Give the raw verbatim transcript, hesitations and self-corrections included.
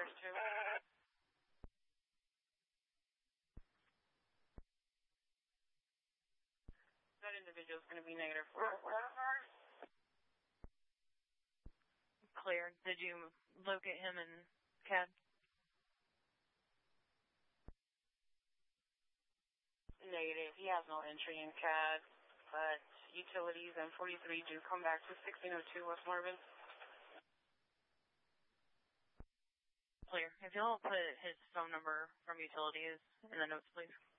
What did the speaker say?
others too. That individual is going to be negative four. Clear. Did you locate him in C A D? Negative. He has no entry in C A D, but utilities and forty-three do come back to sixteen oh two West Marvin. Clear. If you'll put his phone number from utilities in the notes, please.